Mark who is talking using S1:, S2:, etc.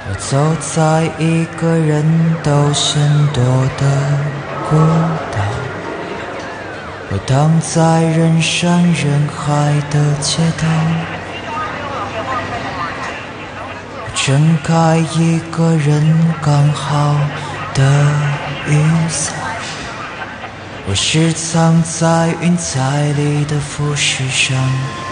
S1: 我走在一个人都嫌多的孤岛，我躺在人山人海的街道，我睁开一个人刚好的雨伞，我是藏在云彩里的富士山。